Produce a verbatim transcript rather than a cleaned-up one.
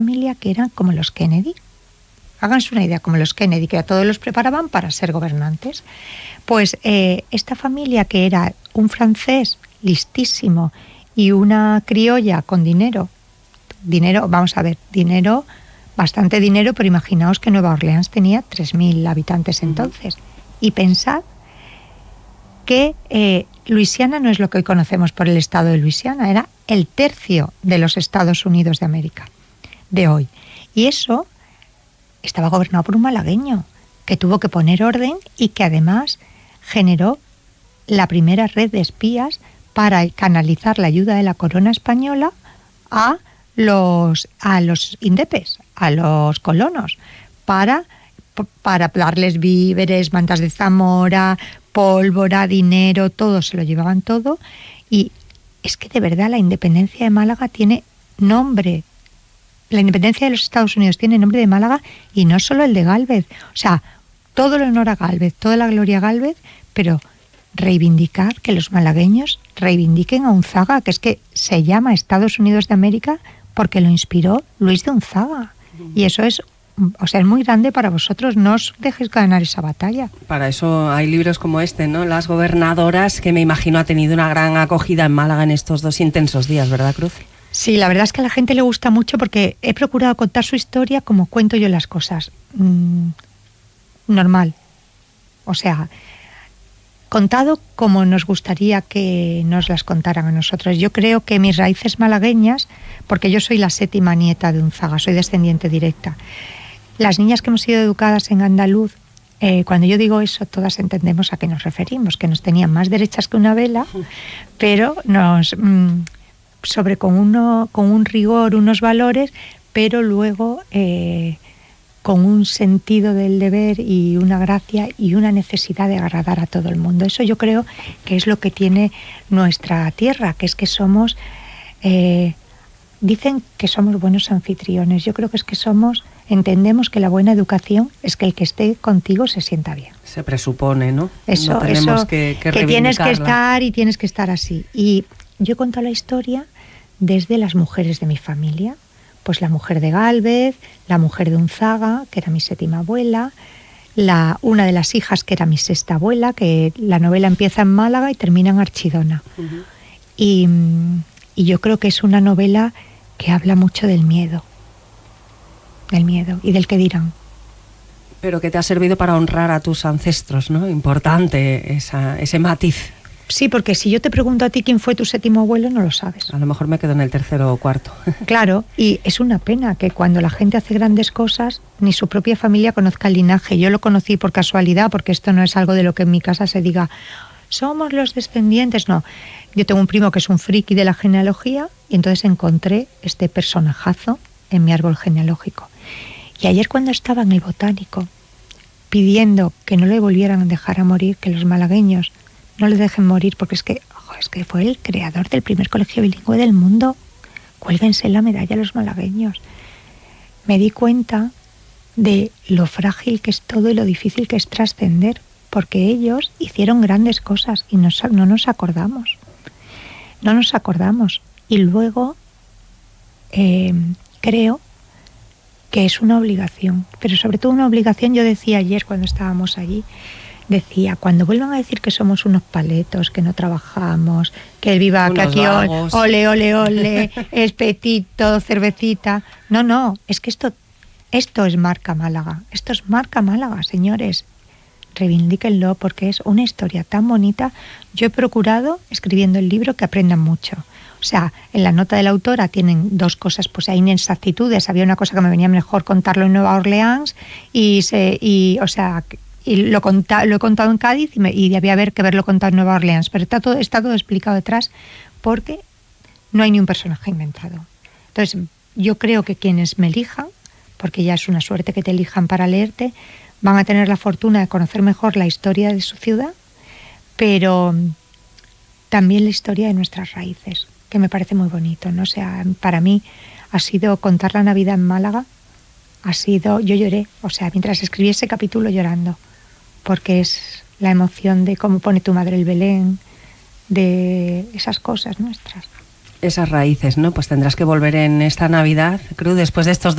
familia que eran como los Kennedy. Háganse una idea, como los Kennedy, que a todos los preparaban para ser gobernantes. Pues eh, esta familia, que era un francés listísimo y una criolla con dinero, dinero, vamos a ver, dinero, bastante dinero, pero imaginaos que Nueva Orleans tenía tres mil habitantes entonces. Uh-huh. Y pensad que eh, Luisiana no es lo que hoy conocemos por el estado de Luisiana, era el tercio de los Estados Unidos de América, de hoy. Y eso estaba gobernado por un malagueño que tuvo que poner orden y que además generó la primera red de espías para canalizar la ayuda de la corona española a los, a los indepes, a los colonos, para, para darles víveres, mantas de Zamora, pólvora, dinero, todo, se lo llevaban todo. Y es que de verdad la independencia de Málaga tiene nombre. La independencia de los Estados Unidos tiene nombre de Málaga, y no solo el de Gálvez. O sea, todo el honor a Gálvez, toda la gloria a Gálvez, pero reivindicar que los malagueños reivindiquen a Unzaga, que es que se llama Estados Unidos de América porque lo inspiró Luis de Unzaga. Y eso es, o sea, es muy grande para vosotros. No os dejéis ganar esa batalla. Para eso hay libros como este, ¿no? Las gobernadoras, que me imagino ha tenido una gran acogida en Málaga en estos dos intensos días, ¿verdad, Cruz? Sí, la verdad es que a la gente le gusta mucho porque he procurado contar su historia como cuento yo las cosas. Mm, normal. O sea, contado como nos gustaría que nos las contaran a nosotros. Yo creo que mis raíces malagueñas, porque yo soy la séptima nieta de Unzaga, soy descendiente directa. Las niñas que hemos sido educadas en andaluz, eh, cuando yo digo eso, todas entendemos a qué nos referimos, que nos tenían más derechas que una vela, pero nos... Mm, sobre con uno con un rigor, unos valores, pero luego eh, con un sentido del deber y una gracia y una necesidad de agradar a todo el mundo. Eso yo creo que es lo que tiene nuestra tierra, que es que somos, eh, dicen que somos buenos anfitriones. Yo creo que es que somos, entendemos que la buena educación es que el que esté contigo se sienta bien. Se presupone, ¿no? Eso, no tenemos eso que, que, que tienes que estar y tienes que estar así. Y yo he contado la historia desde las mujeres de mi familia, pues la mujer de Gálvez, la mujer de Unzaga, que era mi séptima abuela, la, una de las hijas, que era mi sexta abuela, que la novela empieza en Málaga y termina en Archidona. Uh-huh. Y, y yo creo que es una novela que habla mucho del miedo, del miedo y del qué dirán. Pero que te ha servido para honrar a tus ancestros, ¿no? Importante esa, ese matiz. Sí, porque si yo te pregunto a ti quién fue tu séptimo abuelo, no lo sabes. A lo mejor me quedo en el tercero o cuarto. Claro, y es una pena que cuando la gente hace grandes cosas, ni su propia familia conozca el linaje. Yo lo conocí por casualidad, porque esto no es algo de lo que en mi casa se diga, somos los descendientes, no. Yo tengo un primo que es un friki de la genealogía, y entonces encontré este personajazo en mi árbol genealógico. Y ayer, cuando estaba en el botánico, pidiendo que no le volvieran a dejar a morir, que los malagueños no le dejen morir, porque es que, ojo, es que fue el creador del primer colegio bilingüe del mundo. Cuélguense la medalla a los malagueños. Me di cuenta de lo frágil que es todo y lo difícil que es trascender, porque ellos hicieron grandes cosas y no, no nos acordamos. No nos acordamos. Y luego eh, creo que es una obligación, pero sobre todo una obligación. Yo decía ayer cuando estábamos allí, decía, cuando vuelvan a decir que somos unos paletos, que no trabajamos, que viva, unos que aquí vagos. ole, ole, ole, espetito, cervecita. No, no, es que esto, esto es marca Málaga, esto es marca Málaga, señores. Reivindíquenlo, porque es una historia tan bonita. Yo he procurado, escribiendo el libro, que aprendan mucho. O sea, en la nota de la autora tienen dos cosas, pues hay inexactitudes. Había una cosa que me venía mejor contarlo en Nueva Orleans y, se, y o sea... y lo, conta, lo he contado en Cádiz y, me, y debía haber que haberlo contado en Nueva Orleans, pero está todo, está todo explicado detrás, porque no hay ni un personaje inventado. Entonces, yo creo que quienes me elijan, porque ya es una suerte que te elijan para leerte, van a tener la fortuna de conocer mejor la historia de su ciudad, pero también la historia de nuestras raíces, que me parece muy bonito, ¿no? O sea, para mí ha sido contar la Navidad en Málaga, ha sido, yo lloré, o sea, mientras escribí ese capítulo llorando, porque es la emoción de cómo pone tu madre el Belén, de esas cosas nuestras. Esas raíces, ¿no? Pues tendrás que volver en esta Navidad, Cruz, después de estos